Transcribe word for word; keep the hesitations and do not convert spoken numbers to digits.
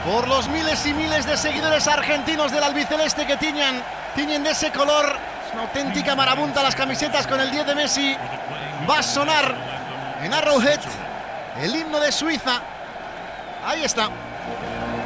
por los miles y miles de seguidores argentinos del albiceleste que tiñan, tiñen de ese color. Es una auténtica marabunta las camisetas con el diez de Messi. Va a sonar en Arrowhead el himno de Suiza. Ahí está.